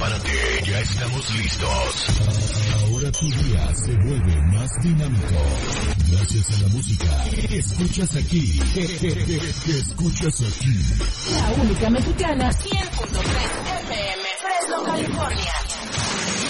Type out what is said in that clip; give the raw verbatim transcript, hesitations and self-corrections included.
prepárate, ya estamos listos. Ahora tu día se vuelve más dinámico. Gracias a la música que escuchas aquí. Que escuchas aquí. La única mexicana, cien punto tres F M, Fresno, California.